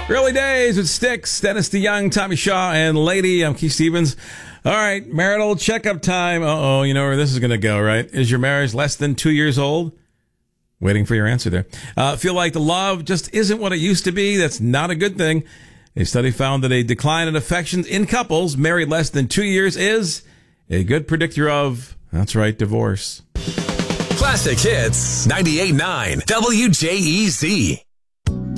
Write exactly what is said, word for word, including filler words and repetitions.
Early days with Styx, Dennis DeYoung, Tommy Shaw, and Lady. I'm Keith Stevens. All right, marital checkup time. Uh-oh, you know where this is going to go, right? Is your marriage less than two years old? Waiting for your answer there. Uh, feel like the love just isn't what it used to be? That's not a good thing. A study found that a decline in affections in couples married less than two years is a good predictor of, that's right, divorce. Classic Hits ninety-eight point nine W J E Z.